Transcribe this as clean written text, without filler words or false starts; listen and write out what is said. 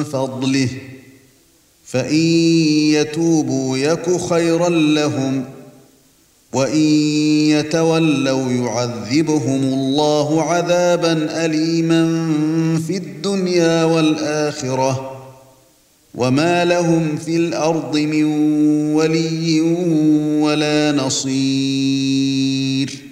فضله فإن يتوبوا يك خيرا لهم وإن يتولوا يعذبهم الله عذابا أليما في الدنيا والآخرة وما لهم في الأرض من ولي ولا نصير